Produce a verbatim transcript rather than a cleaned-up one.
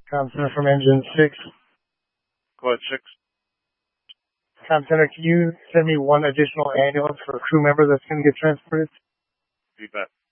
Com Center from Engine six. Go ahead, six. Com Center, can you send me one additional ambulance for a crew member that's going to get transported? You bet.